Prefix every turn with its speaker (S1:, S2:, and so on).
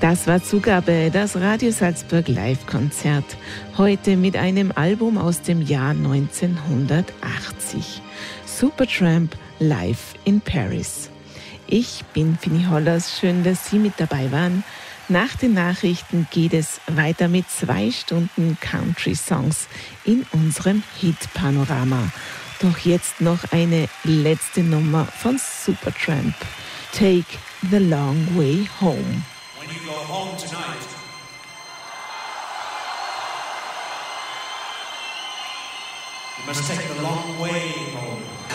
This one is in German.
S1: Das war Zugabe, das Radio Salzburg Live-Konzert. Heute mit einem Album aus dem Jahr 1980. Supertramp live in Paris. Ich bin Fini Hollers, schön, dass Sie mit dabei waren. Nach den Nachrichten geht es weiter mit 2 Stunden Country-Songs in unserem Hit-Panorama. Doch jetzt noch eine letzte Nummer von Supertramp. Take the Long Way Home.
S2: When you go home tonight, you must take the long way home.